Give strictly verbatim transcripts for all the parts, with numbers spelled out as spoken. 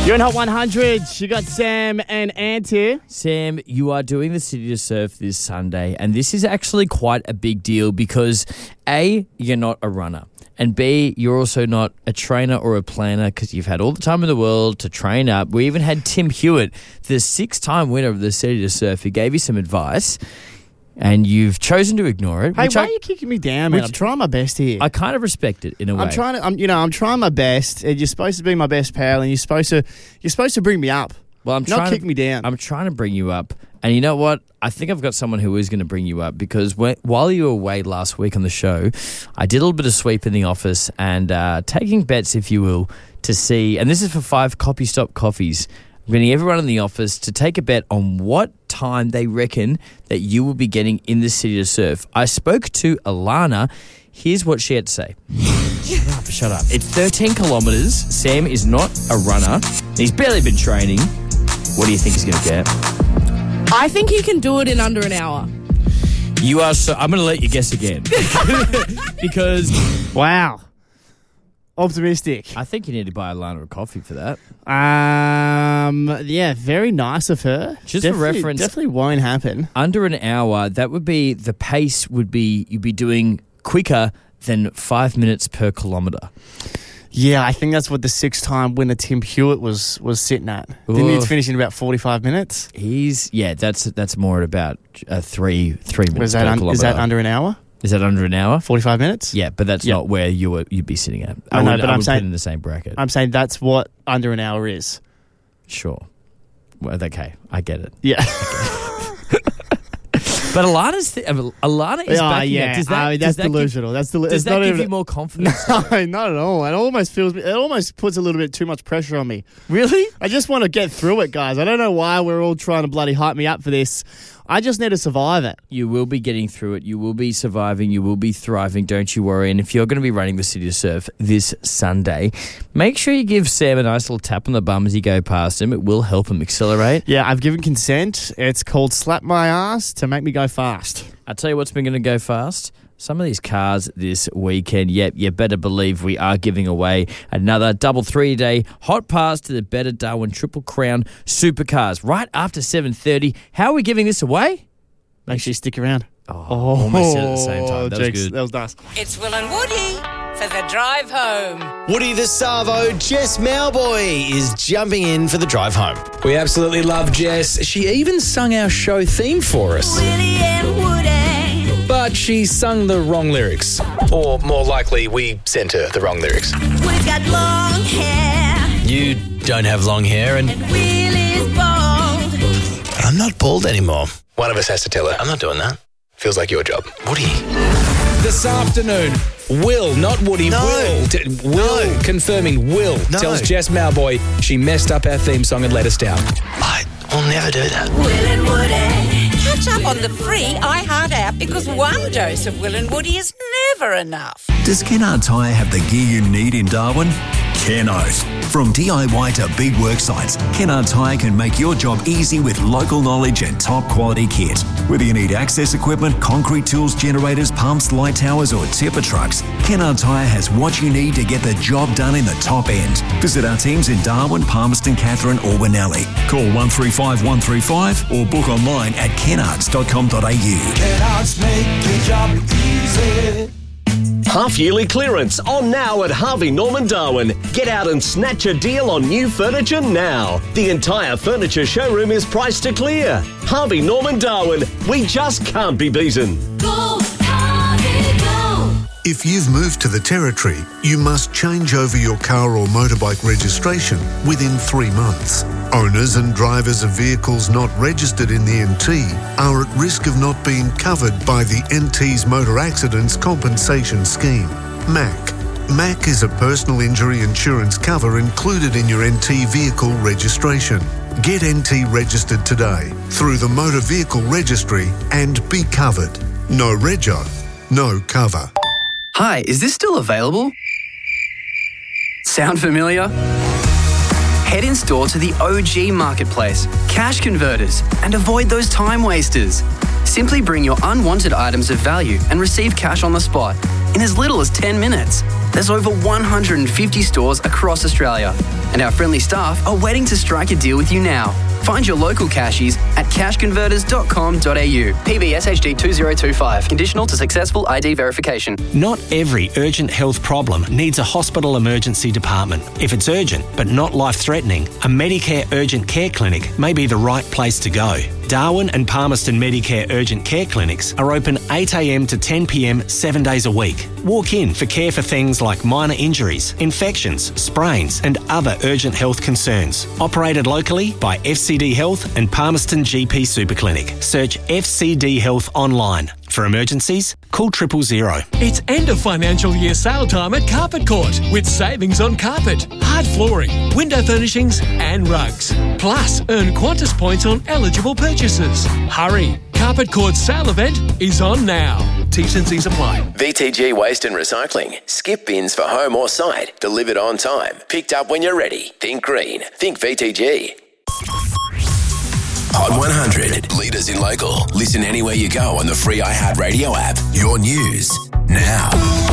You're in Hot one hundred. You got Sam and Ant here. Sam, you are doing the City to Surf this Sunday, and this is actually quite a big deal because A, you're not a runner, and B, you're also not a trainer or a planner because you've had all the time in the world to train up. We even had Tim Hewitt, the six-time winner of the City to Surf, who gave you some advice, and you've chosen to ignore it. Hey, which why I, are you kicking me down, man? which- I'm trying my best here. I kind of respect it in a way. I'm trying to, I'm, you know, I'm trying my best. And you're supposed to be my best pal, and you're supposed to, you're supposed to bring me up. Well, I'm not trying kick to, me down. I'm trying to bring you up. And you know what? I think I've got someone who is going to bring you up because when, while you were away last week on the show, I did a little bit of sweep in the office and uh, taking bets, if you will, to see, and this is for five Copy Stop coffees. I'm getting everyone in the office to take a bet on what time they reckon that you will be getting in the City to Surf. I spoke to Alana. Here's what she had to say. Shut up, shut up. It's thirteen kilometres. Sam is not a runner. He's barely been training. What do you think he's going to get? I think he can do it in under an hour. You are so... I'm going to let you guess again. Because Wow. Optimistic. I think you need to buy Alana a coffee for that. Um. Yeah, very nice of her. Just for Definitely- reference- Definitely won't happen. Under an hour, that would be... The pace would be... You'd be doing quicker than five minutes per kilometre. Yeah, I think that's what the six-time winner Tim Hewitt was was sitting at. Didn't he Oof. finish in about forty-five minutes? He's... Yeah, that's that's more at about uh, three three minutes Was that per un- kilometre. is that under an hour? Is that under an hour? forty-five minutes? Yeah, but that's Yep. not where you were, you'd be sitting at. I I know, would, but I I'm would saying- put it in the same bracket. I'm saying that's what under an hour is. Sure. Well, okay, I get it. Yeah. But Alana's th- Alana is Oh, backing yeah. it. Does that, Oh, does that's that give- delusional. that's delu- Does it's that not give even you more confidence? No, not at all. It almost feels. It almost puts a little bit too much pressure on me. Really? I just want to get through it, guys. I don't know why we're all trying to bloody hype me up for this. I just need to survive it. You will be getting through it. You will be surviving. You will be thriving. Don't you worry. And if you're going to be running the City to Surf this Sunday, make sure you give Sam a nice little tap on the bum as you go past him. It will help him accelerate. Yeah, I've given consent. It's called Slap My Ass to make me go fast. I'll tell you what's been going to go fast. Some of these cars this weekend, yep, you better believe we are giving away another double three-day hot pass to the Better Darwin Triple Crown Supercars right after seven thirty. How are we giving this away? Make sure you stick around. Oh, almost said it at the same time. That was Jinx, good. That was nice. It's Will and Woody for the drive home. Woody the Savo, Jess Malboy is jumping in for the drive home. We absolutely love Jess. She even sung our show theme for us. Willie and Woody. But she sung the wrong lyrics. Or more likely, we sent her the wrong lyrics. Woody's got long hair You don't have long hair and and Willie's bald. I'm not bald anymore. One of us has to tell her. I'm not doing that. Feels like your job. Woody. This afternoon, Will, not Woody, No. Will. T- Will, No. confirming Will, No. tells Jess Malboy she messed up our theme song and let us down. I will never do that. Will and Woody. Catch up on the free iHeart app because one dose of Will and Woody is never enough. Does Kennard Tire have the gear you need in Darwin? Kennard. From D I Y to big work sites, Kennard Tire can make your job easy with local knowledge and top quality kit. Whether you need access equipment, concrete tools, generators, pumps, light towers or tipper trucks, Kennard Tire has what you need to get the job done in the top end. Visit our teams in Darwin, Palmerston, Katherine or Benelli. Call one three five one three five or book online at kennards dot com dot a u. Half-yearly clearance on now at Harvey Norman Darwin. Get out and snatch a deal on new furniture now. The entire furniture showroom is priced to clear. Harvey Norman Darwin. We just can't be beaten. Go, Harvey, go. If you've moved to the Territory, you must change over your car or motorbike registration within three months. Owners and drivers of vehicles not registered in the N T are at risk of not being covered by the N T's Motor Accidents Compensation Scheme, M A C. M A C is a personal injury insurance cover included in your N T vehicle registration. Get N T registered today through the Motor Vehicle Registry and be covered. No rego, no cover. Hi, is this still available? Sound familiar? Head in store to the O G Marketplace, Cash Converters, and avoid those time wasters. Simply bring your unwanted items of value and receive cash on the spot. in as little as ten minutes. There's over one hundred fifty stores across Australia, and our friendly staff are waiting to strike a deal with you now. Find your local cashies at cash converters dot com dot a u. P B S H D two zero two five. Conditional to successful I D verification. Not every urgent health problem needs a hospital emergency department. If it's urgent but not life-threatening, a Medicare Urgent Care Clinic may be the right place to go. Darwin and Palmerston Medicare Urgent Care Clinics are open eight a m to ten p m seven days a week. Walk in for care for things like minor injuries, infections, sprains and other urgent health concerns. Operated locally by F C D Health and Palmerston G P Superclinic. Search F C D Health online. For emergencies, call triple zero. It's end of financial year sale time at Carpet Court with savings on carpet, hard flooring, window furnishings and rugs. Plus, earn Qantas points on eligible purchases. Hurry! Carpet Court's sale event is on now. T's and C's apply. V T G Waste and Recycling. Skip bins for home or site. Delivered on time. Picked up when you're ready. Think green. Think V T G. Hot one hundred. Leaders in local. Listen anywhere you go on the free iHeartRadio app. Your news now.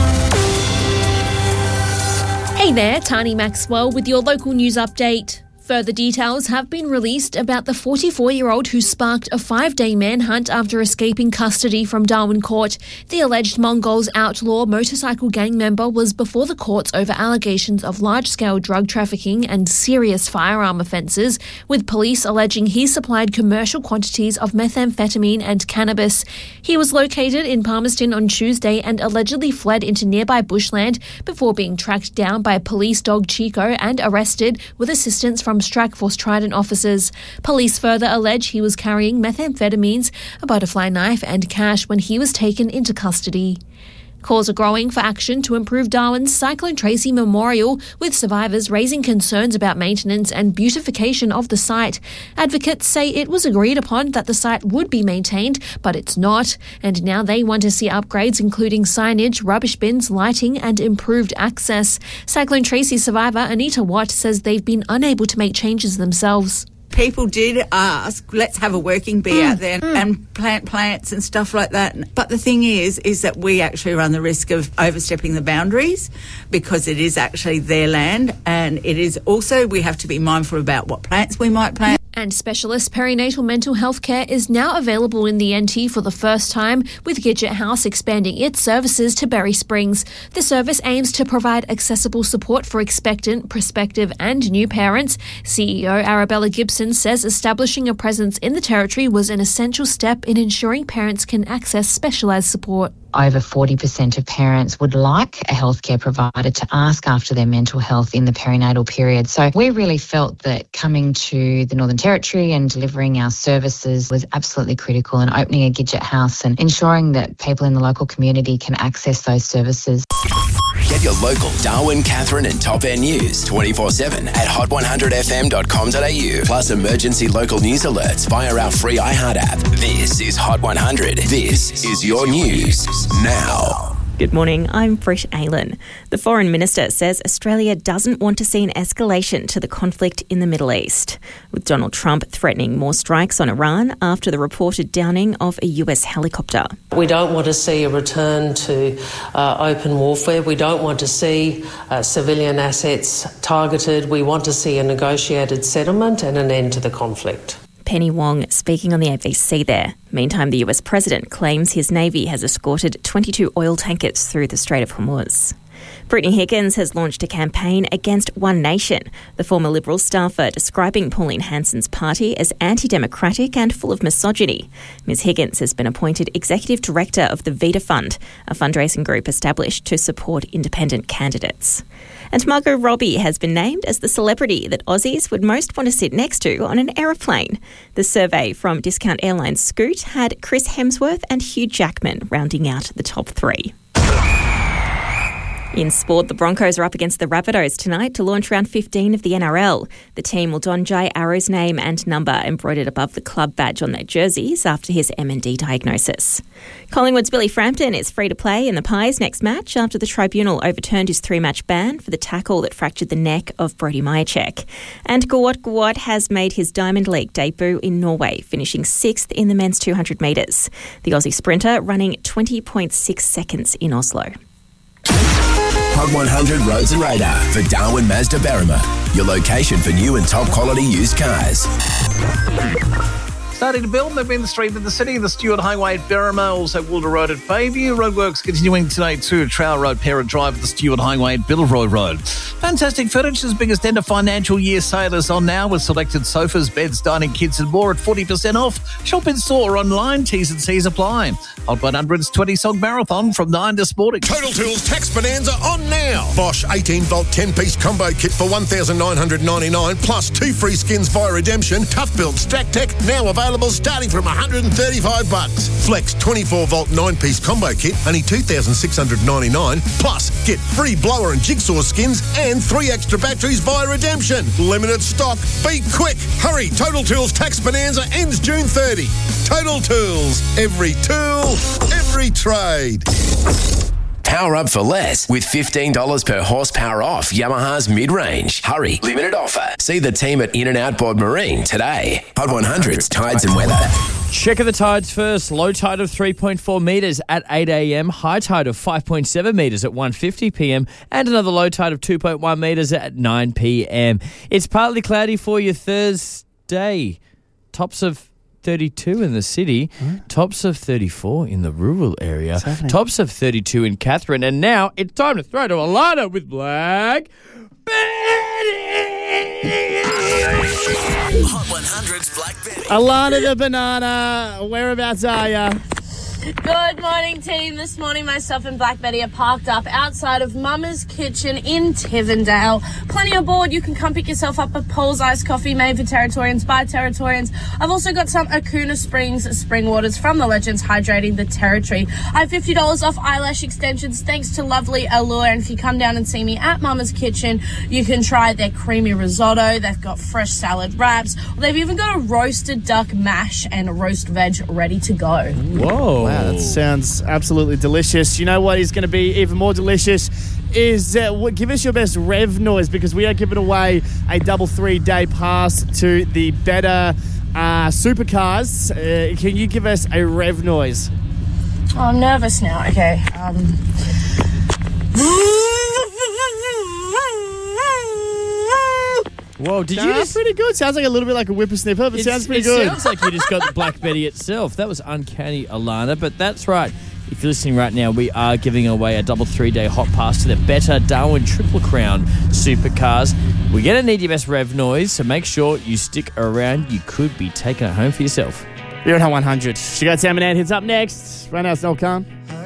Hey there, Tani Maxwell with your local news update. Further details have been released about the forty-four-year-old who sparked a five-day manhunt after escaping custody from Darwin Court. The alleged Mongols outlaw motorcycle gang member was before the courts over allegations of large-scale drug trafficking and serious firearm offences, with police alleging he supplied commercial quantities of methamphetamine and cannabis. He was located in Palmerston on Tuesday and allegedly fled into nearby bushland before being tracked down by police dog Chico and arrested with assistance from Strikeforce Trident officers. Police further allege he was carrying methamphetamines, a butterfly knife and cash when he was taken into custody. Calls are growing for action to improve Darwin's Cyclone Tracy Memorial, with survivors raising concerns about maintenance and beautification of the site. Advocates say it was agreed upon that the site would be maintained, but it's not, and now they want to see upgrades including signage, rubbish bins, lighting and improved access. Cyclone Tracy survivor Anita Watt says they've been unable to make changes themselves. People did ask, let's have a working bee mm, out there mm. and plant plants and stuff like that. But the thing is, is that we actually run the risk of overstepping the boundaries because it is actually their land, and it is also, we have to be mindful about what plants we might plant. And specialist perinatal mental health care is now available in the N T for the first time, with Gidget House expanding its services to Berry Springs. The service aims to provide accessible support for expectant, prospective and new parents. C E O Arabella Gibson says establishing a presence in the Territory was an essential step in ensuring parents can access specialised support. Over forty percent of parents would like a healthcare provider to ask after their mental health in the perinatal period. So we really felt that coming to the Northern Territory and delivering our services was absolutely critical, and opening a Gidget House and ensuring that people in the local community can access those services. Get your local Darwin, Catherine and Top End news twenty-four seven at hot one hundred f m dot com dot a u. Plus emergency local news alerts via our free iHeart app. This is Hot one hundred. This is your news now. Good morning, I'm Britt Aylan. The Foreign Minister says Australia doesn't want to see an escalation to the conflict in the Middle East, with Donald Trump threatening more strikes on Iran after the reported downing of a U S helicopter. We don't want to see a return to uh, open warfare. We don't want to see uh, civilian assets targeted. We want to see a negotiated settlement and an end to the conflict. Penny Wong speaking on the A B C there. Meantime, the U S President claims his Navy has escorted twenty-two oil tankers through the Strait of Hormuz. Brittany Higgins has launched a campaign against One Nation, the former Liberal staffer describing Pauline Hanson's party as anti-democratic and full of misogyny. Miz Higgins has been appointed Executive Director of the Vita Fund, a fundraising group established to support independent candidates. And Margot Robbie has been named as the celebrity that Aussies would most want to sit next to on an aeroplane. The survey from Discount Airlines Scoot had Chris Hemsworth and Hugh Jackman rounding out the top three. In sport, the Broncos are up against the Rabbitohs tonight to launch round fifteen of the N R L. The team will don Jai Arrow's name and number embroidered above the club badge on their jerseys after his M and D diagnosis. Collingwood's Billy Frampton is free to play in the Pies next match after the tribunal overturned his three-match ban for the tackle that fractured the neck of Brody Majacek. And Gawat Gawat has made his Diamond League debut in Norway, finishing sixth in the men's two hundred metres. The Aussie sprinter running twenty point six seconds in Oslo. Hot one hundred Roads and Radar for Darwin Mazda Berrima, your location for new and top quality used cars. Starting to build, they've been the street in the city, the Stewart Highway at Berrima, also Woolder Road at Bayview. Roadworks continuing today too, Trowell Road, Parrot Drive at the Stewart Highway at Billroy Road. Fantastic Furniture's biggest end of financial year sale is on now with selected sofas, beds, dining kits and more at forty percent off. Shop in store or online, T's and C's apply. Hot one hundred's twenty-song marathon from nine this morning. Total Tools Tax Bonanza on now. Bosch eighteen volt ten piece combo kit for one thousand nine hundred ninety-nine dollars plus two free skins via redemption. Tough Build Stack Tech now available starting from one hundred thirty-five bucks. Flex twenty-four volt nine piece combo kit only two thousand six hundred ninety-nine dollars plus get free blower and jigsaw skins and three extra batteries via redemption. Limited stock. Be quick. Hurry. Total Tools Tax Bonanza ends June thirtieth. Total Tools. Every tool, every trade. Power up for less with fifteen dollars per horsepower off Yamaha's mid-range. Hurry, limited offer. See the team at In and Out Board Marine today. Hot one hundred's tides and weather. Check of the tides first. Low tide of three point four metres at eight a.m. High tide of five point seven metres at one fifty p.m. And another low tide of two point one metres at nine p.m. It's partly cloudy for you Thursday. Tops of thirty-two in the city, mm. tops of thirty-four in the rural area, tops of thirty-two in Catherine, and now it's time to throw to Alana with Black Betty. Hot one hundred's Black Betty. Alana the banana, whereabouts are ya? Good morning, team. This morning, myself and Black Betty are parked up outside of Mama's Kitchen in Tivendale. Plenty aboard. You can come pick yourself up a Paul's Iced Coffee made for Territorians by Territorians. I've also got some Acuna Springs spring waters from the Legends hydrating the Territory. I have fifty dollars off eyelash extensions thanks to lovely Allure. And if you come down and see me at Mama's Kitchen, you can try their creamy risotto. They've got fresh salad wraps. They've even got a roasted duck mash and roast veg ready to go. Whoa. Wow, that sounds absolutely delicious. You know what is going to be even more delicious is uh, w- give us your best rev noise because we are giving away a double three-day pass to the Better uh, Supercars. Uh, can you give us a rev noise? Oh, I'm nervous now. Okay. Um... Whoa, did no, you just... pretty good. Sounds like a little bit like a whippersnipper, but it sounds pretty it good. It sounds like you just got the Black Betty itself. That was uncanny, Alana, but that's right. If you're listening right now, we are giving away a double three-day hot pass to the Better Darwin Triple Crown Supercars. We're going to need your best rev noise, so make sure you stick around. You could be taking it home for yourself. You're at Hot one hundred. She got Sam and Ant hits up next. Right now, it's Noel Khan.